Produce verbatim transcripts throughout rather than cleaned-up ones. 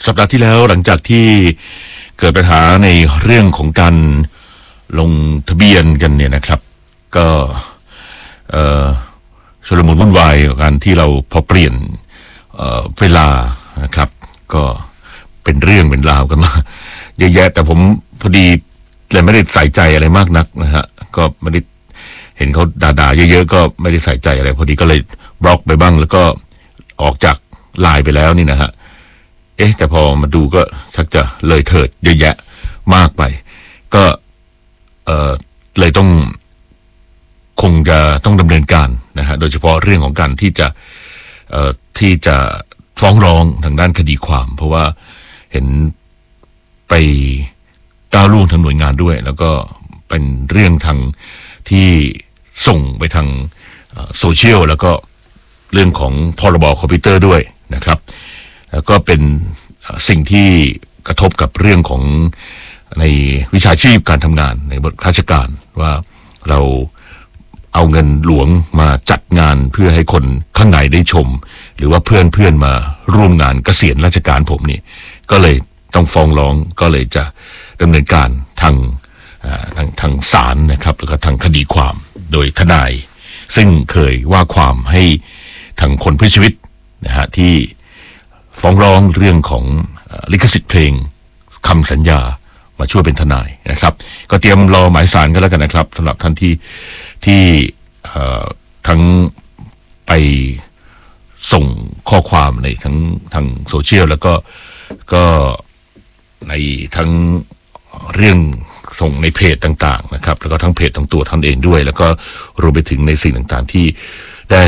สัปดาห์ที่แล้วหลังจากที่เกิดปัญหาในเรื่องของการลงทะเบียนกันเนี่ยนะครับก็เอ่อชุลมุนวุ่นวายกับการที่เราพอเปลี่ยนเอ่อเวลานะครับก็เป็นเรื่องเป็นราวกันมาเยอะแยะแต่ผมพอดีเลยไม่ได้ใส่ใจอะไรมากนักนะฮะก็ไม่ได้เห็นเขาด่าๆเยอะๆก็ไม่ได้ใส่ใจอะไรพอดีก็เลยบล็อกไปบ้างแล้วก็ออกจากไลน์ไปแล้วนี่นะฮะเอ๊ะแต่พอมาดูก็ชักจะเลยเถิดเยอะแยะมากไปก็เอ่อเลยต้องคงจะต้องดำเนินการนะฮะโดยเฉพาะเรื่องของการที่จะเอ่อที่จะฟ้องร้องทางด้านคดีความเพราะว่าเห็นไปก้าวล่วงทางหน่วยงานด้วยแล้วก็เป็นเรื่องทางที่ส่งไปทางโซเชียลแล้วก็เรื่องของพรบคอมพิวเตอร์ด้วยนะครับแล้วก็เป็นสิ่งที่กระทบกับเรื่องของในวิชาชีพการทำงานในราชการว่าเราเอาเงินหลวงมาจัดงานเพื่อให้คนข้างในได้ชมหรือว่าเพื่อนเพื่อนมาร่วมงานเกษียณราชการผมนี่ก็เลยต้องฟ้องร้องก็เลยจะดำเนินการทางทางทางศาลนะครับแล้วก็ทางคดีความโดยทนายซึ่งเคยว่าความให้ทางคนเพื่อชีวิตนะฮะที่ฟ้องร้องเรื่องของลิขสิทธิ์เพลงคำสัญญามาช่วยเป็นทนายนะครับก็เตรียมรอหมายศาลกันแล้วกันนะครับสำหรับท่านที่ที่ทั้งไปส่งข้อความในทั้งทางโซเชียลแล้วก็ก็ในทั้งเรื่องส่งในเพจต่างๆนะครับแล้วก็ทั้งเพจทั้งตัวท่านเองด้วยแล้วก็รวมไปถึงในสิ่งต่างๆที่ได้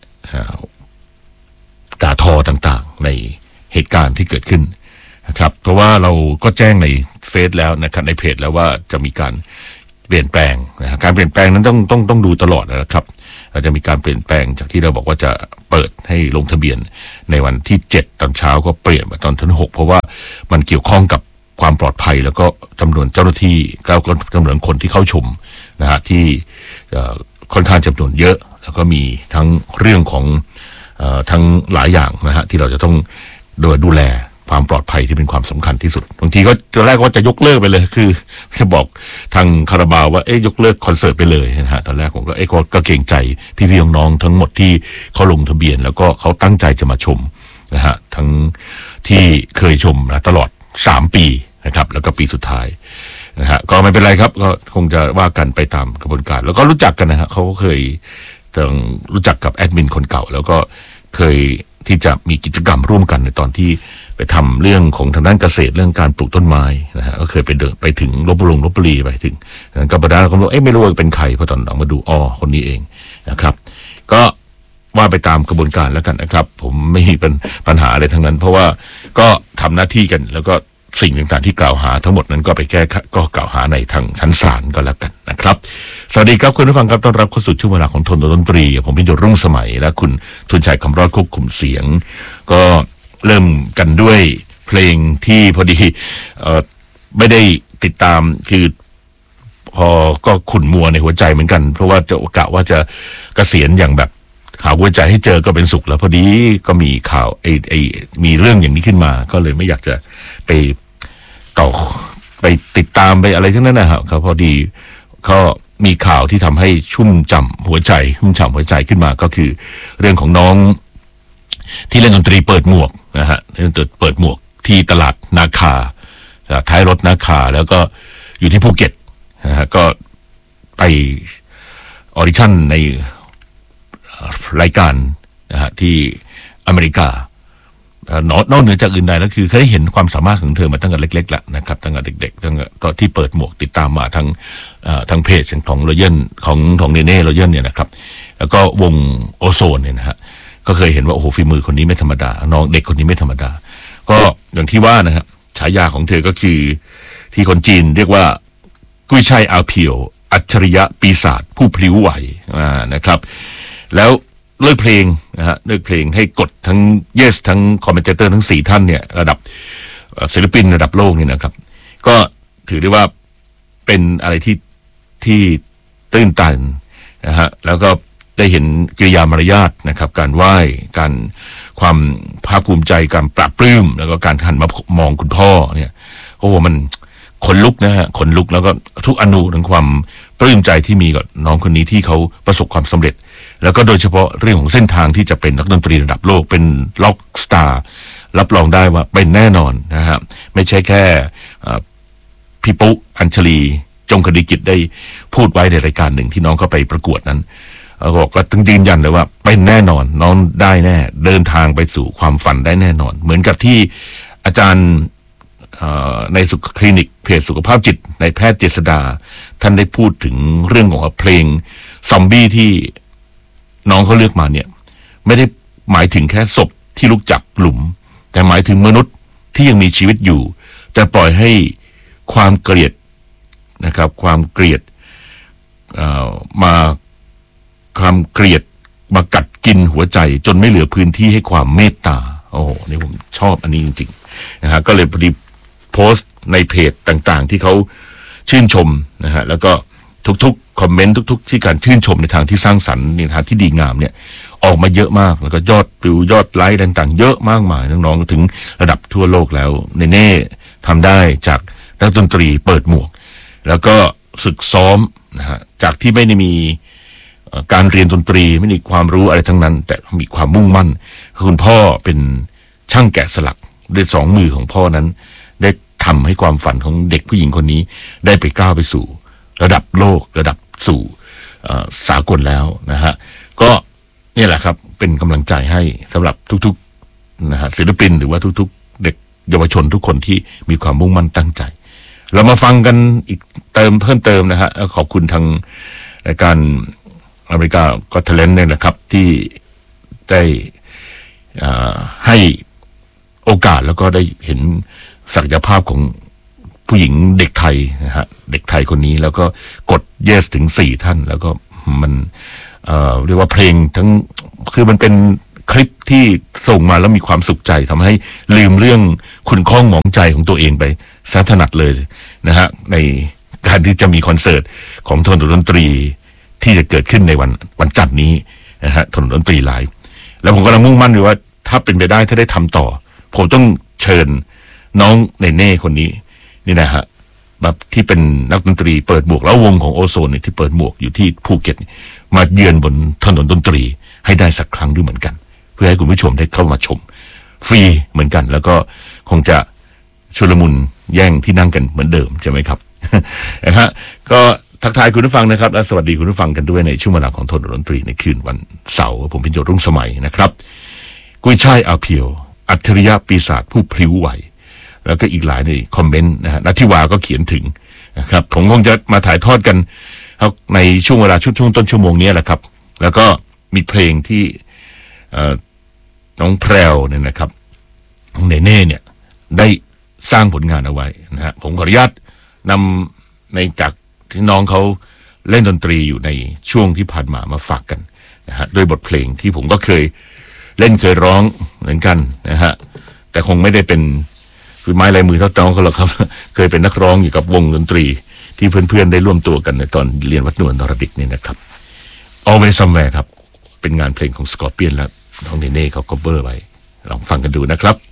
ด่าทอต่างๆในเหตุการณ์ที่เกิดขึ้นนะครับเพราะว่าเราก็แจ้งในเฟซแล้วนะครับในเพจแล้วว่าจะมีการเปลี่ยนแปลงนะการเปลี่ยนแปลงนั้นต้องต้องต้องดูตลอดนะครับเราจะมีการเปลี่ยนแปลงจากที่เราบอกว่าจะเปิดให้ลงทะเบียนในวันที่เจ็ดตอนเช้าก็เปลี่ยนมาตอนที่หกเพราะว่ามันเกี่ยวข้องกับความปลอดภัยแล้วก็จำนวนเจ้าหน้าที่แล้วก็จำนวนคนที่เข้าชมนะฮะที่ค่อนข้างจำนวนเยอะแล้วก็มีทั้งเรื่องของทั้งหลายอย่างนะฮะที่เราจะต้องดูดูแลความปลอดภัยที่เป็นความสำคัญที่สุดบางทีก็ตอนแรกว่าจะยกเลิกไปเลยคือจะบอกทางคาราบาวว่าเอ๊ยยกเลิกคอนเสิร์ตไปเลยนะฮะตอนแรกผมก็เอ๊ะก็เกรงใจพี่ๆน้องๆทั้งหมดที่เขาลงทะเบียนแล้วก็เขาตั้งใจจะมาชมนะฮะทั้งที่เคยชมนะตลอดสามปีนะครับแล้วก็ปีสุดท้ายนะฮะก็ไม่เป็นไรครับก็คงจะว่ากันไปตามกระบวนการแล้วก็รู้จักกันนะฮะเขาก็เคยต้องรู้จักกับแอดมินคนเก่าแล้วก็เคยที่จะมีกิจกรรมร่วมกันในตอนที่ไปทำเรื่องของทางด้านเกษตรเรื่องการปลูกต้นไม้นะฮะก็เคยไปเดินไปถึงลพบุรีลพบุรีไปถึงนั้นก็บรรดาคนบอกเอ๊ะไม่รู้ว่าเป็นใครพอตอนหลังมาดูอ๋อคนนี้เองนะครับก็ว่าไปตามกระบวนการแล้วกันนะครับผมไม่มีเป็นปัญหาอะไรทั้งนั้นเพราะว่าก็ทำหน้าที่กันแล้วก็สิ่งต่างๆที่กล่าวหาทั้งหมดนั้นก็ไปแก้ก็กล่าวหาในทางชั้นศาลก็แล้วกันนะครับสวัสดีครับคุณผู้ฟังครับต้อนรับเข้าสู่ช่วงเวลาของทนดนตรีผมพิญญรุ่งสมัยและคุณทุนชัยคำรอดควบคุมเสียงก็เริ่มกันด้วยเพลงที่พอดีเอ่อไม่ได้ติดตามคือพอก็ขุ่นมัวในหัวใจเหมือนกันเพราะว่าจะกะว่าจะเกษียณอย่างแบบหาหัวใจให้เจอก็เป็นสุขแล้วพอดีก็มีข่าวไอ้ไอ้มีเรื่องอย่างนี้ขึ้นมาก็เลยไม่อยากจะไปต่อไปติดตามไปอะไรทั้งนั้นนะครับเขาพอดีก็มีข่าวที่ทำให้ชุ่มฉ่ำหัวใจชุ่มฉ่ำหัวใจขึ้นมาก็คือเรื่องของน้องที่เล่นดนตรีเปิดหมวกนะฮะเล่นเปิดหมวกที่ตลาดนาคาท้ายรถนาคาแล้วก็อยู่ที่ภูเก็ตนะฮะก็ไปออดิชั่นในรายการนะฮะที่อเมริกานอกเหนือจากอื่นใดแล้วคือเคยเห็นความสามารถของเธอมาตั้งแต่เล็กๆแล้วนะครับตั้งแต่เด็กๆตั้งแต่ตอนที่เปิดหมวกติดตามมาทางทางเพจของโรเยนของของเนเน่โรเยนเนี่ยนะครับแล้วก็วงโอโซนเนี่ยนะฮะก็เคยเห็นว่าโอ้โหฝีมือคนนี้ไม่ธรรมดาน้องเด็กคนนี้ไม่ธรรมดาก็อย่างที่ว่านะครับฉายาของเธอก็คือที่คนจีนเรียกว่ากุ้ยช่ายอาเพียวอัจฉริยะปีศาจผู้พลิ้วไหวนะครับแล้วเลิกเพลงนะฮะเลิกเพลงให้กดทั้ง Yes ทั้งคอมเมนเตอร์ทั้งสี่ท่านเนี่ยระดับศิลปินระดับโลกนี่นะครับก็ถือได้ว่าเป็นอะไรที่ที่ตื้นตันนะฮะแล้วก็ได้เห็นกิริยามารยาทนะครับการไหว้การความภาคภูมิใจการปราบปลื้มแล้วก็การหันมามองคุณพ่อเนี่ยโอ้มันขนลุกนะฮะขนลุกแล้วก็ทุกอนูของความปลื้มใจที่มีกับน้องคนนี้ที่เขาประสบความสำเร็จแล้วก็โดยเฉพาะเรื่องของเส้นทางที่จะเป็นนักดนตรีระดับโลกเป็นล็อกสตาร์รับรองได้ว่าเป็นแน่นอนนะฮะไม่ใช่แค่พี่ปุ๊อัญชลีจงคดีกิจได้พูดไว้ในรายการหนึ่งที่น้องเข้าไปประกวดนั้นบอกก็ต้องยืนยันเลยว่าเป็นแน่นอนน้องได้แน่เดินทางไปสู่ความฝันได้แน่นอนเหมือนกับที่อาจารย์ในสุขคลินิกเพจสุขภาพจิตในแพทย์เจษดาท่านได้พูดถึงเรื่องของเพลงซอมบี้ที่น้องเขาเลือกมาเนี่ยไม่ได้หมายถึงแค่ศพที่ลุกจากหลุมแต่หมายถึงมนุษย์ที่ยังมีชีวิตอยู่แต่ปล่อยให้ความเกลียดนะครับความเกลียดมาความเกลียดมากัดกินหัวใจจนไม่เหลือพื้นที่ให้ความเมตตาโอ้โหนี่ผมชอบอันนี้จริงๆนะฮะก็เลยพอดีโพสต์ในเพจต่างๆที่เขาชื่นชมนะฮะแล้วก็ทุกๆคอมเมนต์ทุกๆที่การชื่นชมในทางที่สร้างสรรค์ในทางที่ดีงามเนี่ยออกมาเยอะมากแล้วก็ยอดวิวยอดไลค์ต่างๆเยอะมากมายน้องๆถึงระดับทั่วโลกแล้วเนเน่ทำได้จากนักดนตรีเปิดหมวกแล้วก็ฝึกซ้อมนะฮะจากที่ไม่ได้มีการเรียนดนตรีไม่มีความรู้อะไรทั้งนั้นแต่มีความมุ่งมั่นคุณพ่อเป็นช่างแกะสลักด้วยสองมือของพ่อนั้นได้ทำให้ความฝันของเด็กผู้หญิงคนนี้ได้ไปก้าวไปสู่ระดับโลกระดับสู่สากลแล้วนะฮะก็นี่แหละครับเป็นกำลังใจให้สำหรับทุกๆนะฮะศิลปินหรือว่าทุกๆเด็กเยาวชนทุกคนที่มีความมุ่งมั่นตั้งใจเรามาฟังกันอีกเติมเพิ่มเติมนะฮะขอบคุณทางรายการอเมริกาก็เทเลนต์เนี่ยนะครับที่ได้ให้โอกาสแล้วก็ได้เห็นศักยภาพของผู้หญิงเด็กไทยนะฮะเด็กไทยคนนี้แล้วก็กด yes ถึงสี่ท่านแล้วก็มันเอ่อเรียกว่าเพลงทั้งคือมันเป็นคลิปที่ส่งมาแล้วมีความสุขใจทำให้ลืมเรื่องคุณข้องหมองใจของตัวเองไปซะถนัดเลยนะฮะในการที่จะมีคอนเสิร์ตของถนนดนตรีที่จะเกิดขึ้นในวันวันจันทร์นี้นะฮะถนนดนตรีไลฟ์แล้วผมกำลังมุ่งมั่นอยู่ว่าถ้าเป็นไปได้ถ้าได้ทำต่อผมต้องเชิญน้องเนเน่คนนี้นี่นะฮะแบบที่เป็นนักดนตรีเปิดหมวกแล้ววงของโอโซนเนี่ยที่เปิดหมวกอยู่ที่ภูเก็ตมาเยือนบนถนนดนตรีให้ได้สักครั้งด้วยเหมือนกันเพื่อให้คุณผู้ชมได้เข้ามาชมฟรีเหมือนกันแล้วก็คงจะชุลมุนแย่งที่นั่งกันเหมือนเดิมใช่ไหมครับ นะฮะก็ทักทายคุณผู้ฟังนะครับและสวัสดีคุณผู้ฟังกันด้วยในช่วงเวลาของถนนดนตรีในคืนวันเสาร์ผมเป็นโยรุ่งสมัยนะครับกุยช่ายอาเพียวอัจฉริยะปีศาจผู้พลิ้วไหวแล้วก็อีกหลายในคอมเมนต์นะฮะนัทธิวาก็เขียนถึงนะครับผมคงจะมาถ่ายทอดกันในช่วงเวลาช่วงช่วงต้นชั่วโมงนี้แหละครับแล้วก็มีเพลงที่น้องแพรวเนี่ยนะครับของเนเน่เนี่ยได้สร้างผลงานเอาไว้นะฮะผมขออนุญาตนำในจากที่น้องเขาเล่นดนตรีอยู่ในช่วงที่ผ่านมามาฝากกันนะฮะด้วยบทเพลงที่ผมก็เคยเล่นเคยร้องเหมือนกันนะฮะแต่คงไม่ได้เป็นฝีไม้ลายมือเท่าน้องเขาหรอกครับเคยเป็นนักร้องอยู่กับวงดนตรีที่เพื่อนๆได้ร่วมตัวกันในตอนเรียนวัดนวลนรดิกนี่นะครับ Always Somewhere ครับเป็นงานเพลงของ Scorpion และน้องเนเน่เขา cover ไว้ลองฟังกันดูนะครับ